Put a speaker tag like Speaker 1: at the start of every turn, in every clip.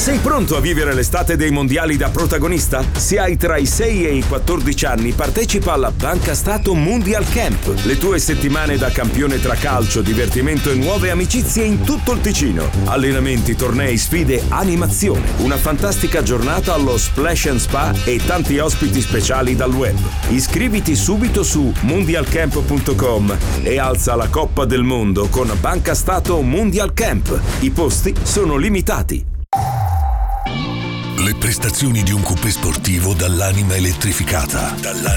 Speaker 1: Sei pronto a vivere l'estate dei mondiali da protagonista? Se hai tra i 6 e i 14 anni, partecipa alla Banca Stato Mundial Camp. Le tue settimane da campione tra calcio, divertimento e nuove amicizie in tutto il Ticino. Allenamenti, tornei, sfide, animazione. Una fantastica giornata allo Splash and Spa e tanti ospiti speciali dal web. Iscriviti subito su mondialcamp.com e alza la Coppa del Mondo con Banca Stato Mundial Camp. I posti sono limitati.
Speaker 2: Le prestazioni di un coupé sportivo dall'anima elettrificata.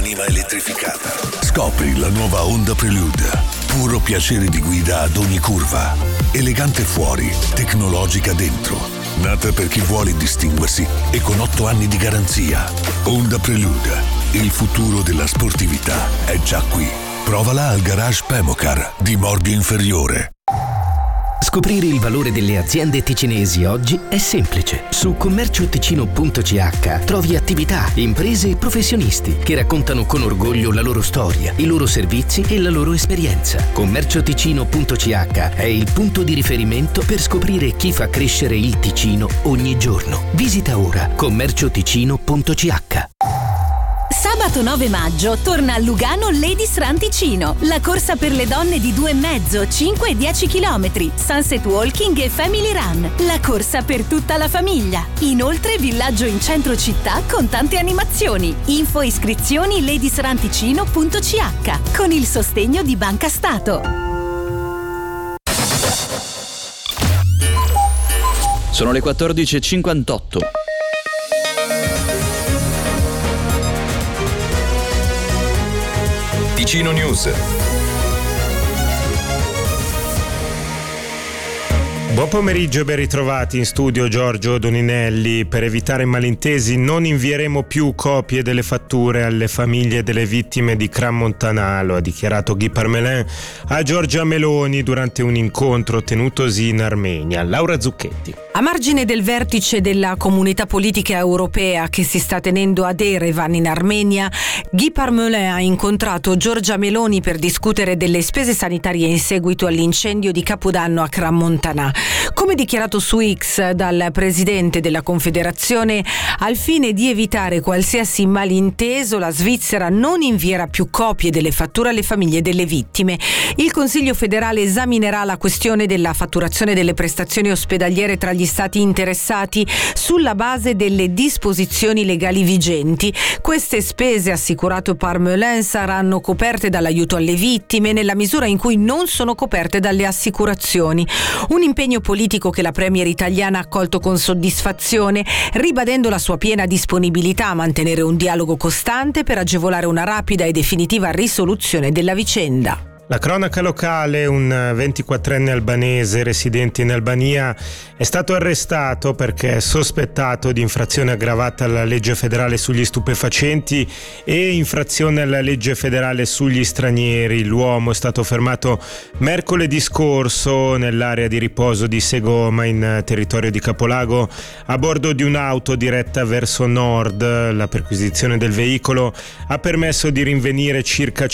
Speaker 2: Scopri la nuova Honda Prelude. Puro piacere di guida ad ogni curva. Elegante fuori, tecnologica dentro. Nata per chi vuole distinguersi e con 8 anni di garanzia. Honda Prelude. Il futuro della sportività è già qui. Provala al garage Pemocar di Mordio Inferiore.
Speaker 3: Scoprire il valore delle aziende ticinesi oggi è semplice. Su commercioticino.ch trovi attività, imprese e professionisti che raccontano con orgoglio la loro storia, i loro servizi e la loro esperienza. Commercioticino.ch è il punto di riferimento per scoprire chi fa crescere il Ticino ogni giorno. Visita ora commercioticino.ch.
Speaker 4: Sabato 9 maggio torna a Lugano Ladies Run Ticino, la corsa per le donne di 2,5, 5 e 10 km, Sunset Walking e Family Run, la corsa per tutta la famiglia. Inoltre villaggio in centro città con tante animazioni. Info e iscrizioni ladiesrunticino.ch con il sostegno di Banca Stato.
Speaker 5: Sono le 14:58.
Speaker 6: Ticino News.
Speaker 7: Buon pomeriggio e ben ritrovati in studio Giorgio Doninelli. Per evitare malintesi non invieremo più copie delle fatture alle famiglie delle vittime di Crans-Montana, lo ha dichiarato Guy Parmelin a Giorgia Meloni durante un incontro tenutosi in Armenia. Laura Zucchetti.
Speaker 8: A margine del vertice della comunità politica europea che si sta tenendo ad Erevan in Armenia, Guy Parmelin ha incontrato Giorgia Meloni per discutere delle spese sanitarie in seguito all'incendio di Capodanno a Crans-Montana. Come dichiarato su X dal presidente della Confederazione, al fine di evitare qualsiasi malinteso, la Svizzera non invierà più copie delle fatture alle famiglie delle vittime. Il Consiglio federale esaminerà la questione della fatturazione delle prestazioni ospedaliere tra gli stati interessati sulla base delle disposizioni legali vigenti. Queste spese, assicurato Parmelin, saranno coperte dall'aiuto alle vittime nella misura in cui non sono coperte dalle assicurazioni. Un impegno politico che la premier italiana ha accolto con soddisfazione, ribadendo la sua piena disponibilità a mantenere un dialogo costante per agevolare una rapida e definitiva risoluzione della vicenda.
Speaker 7: La cronaca locale: un 24enne albanese residente in Albania è stato arrestato perché è sospettato di infrazione aggravata alla legge federale sugli stupefacenti e infrazione alla legge federale sugli stranieri. L'uomo è stato fermato mercoledì scorso nell'area di riposo di Segoma, in territorio di Capolago, a bordo di un'auto diretta verso nord. La perquisizione del veicolo ha permesso di rinvenire circa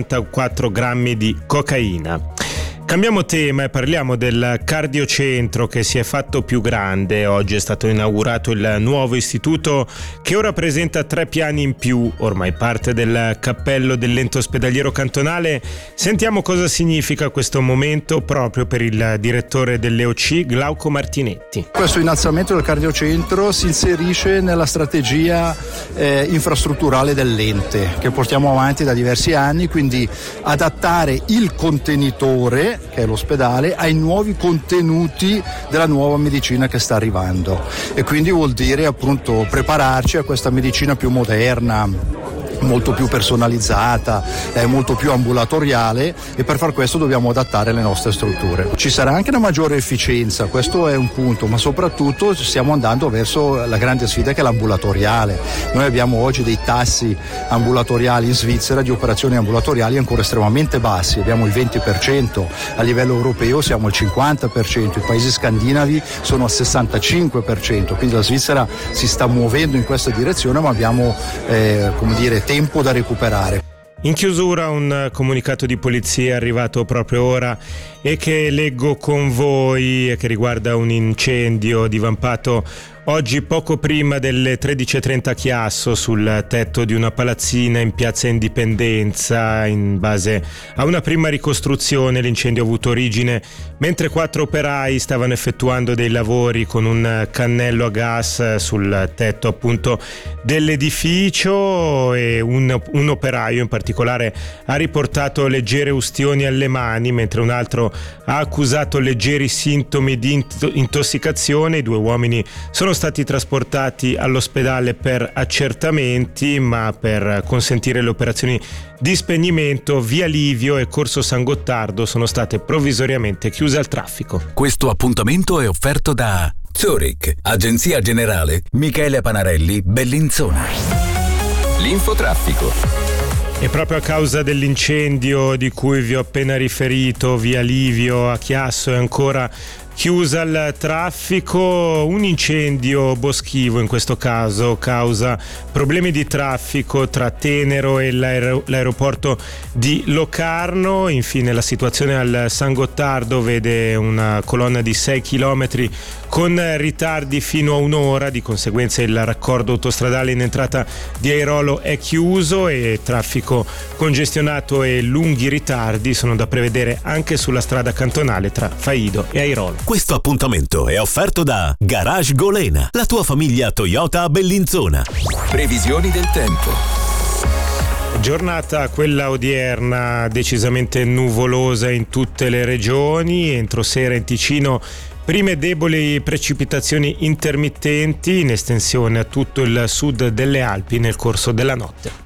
Speaker 7: 54 grammi di cocaina. Cambiamo tema e parliamo del cardiocentro che si è fatto più grande. Oggi è stato inaugurato il nuovo istituto che ora presenta 3 piani in più, ormai parte del cappello dell'ente ospedaliero cantonale. Sentiamo cosa significa questo momento proprio per il direttore dell'EOC, Glauco Martinetti.
Speaker 9: Questo innalzamento del cardiocentro si inserisce nella strategia infrastrutturale dell'ente che portiamo avanti da diversi anni, quindi adattare il contenitore, che è l'ospedale, ai nuovi contenuti della nuova medicina che sta arrivando, e quindi vuol dire appunto prepararci a questa medicina più moderna, molto più personalizzata, molto più ambulatoriale, e per far questo dobbiamo adattare le nostre strutture. Ci sarà anche una maggiore efficienza, questo è un punto, ma soprattutto stiamo andando verso la grande sfida che è l'ambulatoriale. Noi abbiamo oggi dei tassi ambulatoriali in Svizzera di operazioni ambulatoriali ancora estremamente bassi, abbiamo il 20%, a livello europeo siamo al 50%, i paesi scandinavi sono al 65%, quindi la Svizzera si sta muovendo in questa direzione, ma abbiamo tempo da recuperare.
Speaker 7: In chiusura un comunicato di polizia arrivato proprio ora e che leggo con voi e che riguarda un incendio divampato Oggi poco prima delle 13:30 a Chiasso, sul tetto di una palazzina in piazza Indipendenza, in base a una prima ricostruzione, l'incendio ha avuto origine mentre 4 operai stavano effettuando dei lavori con un cannello a gas sul tetto appunto dell'edificio, e un operaio in particolare ha riportato leggere ustioni alle mani, mentre un altro ha accusato leggeri sintomi di intossicazione. I 2 uomini sono stati trasportati all'ospedale per accertamenti, ma per consentire le operazioni di spegnimento via Livio e Corso San Gottardo sono state provvisoriamente chiuse al traffico.
Speaker 6: Questo appuntamento è offerto da Zurich, Agenzia Generale Michele Panarelli, Bellinzona. L'infotraffico.
Speaker 7: E proprio a causa dell'incendio di cui vi ho appena riferito, via Livio a Chiasso è ancora chiusa al traffico. Un incendio boschivo in questo caso causa problemi di traffico tra Tenero e l'aeroporto di Locarno. Infine la situazione al San Gottardo vede una colonna di 6 chilometri con ritardi fino a un'ora, di conseguenza il raccordo autostradale in entrata di Airolo è chiuso e traffico congestionato e lunghi ritardi sono da prevedere anche sulla strada cantonale tra Faido e Airolo.
Speaker 10: Questo appuntamento è offerto da Garage Golena, la tua famiglia Toyota a Bellinzona.
Speaker 6: Previsioni del tempo.
Speaker 7: Giornata quella odierna decisamente nuvolosa in tutte le regioni. Entro sera in Ticino prime deboli precipitazioni intermittenti, in estensione a tutto il sud delle Alpi nel corso della notte.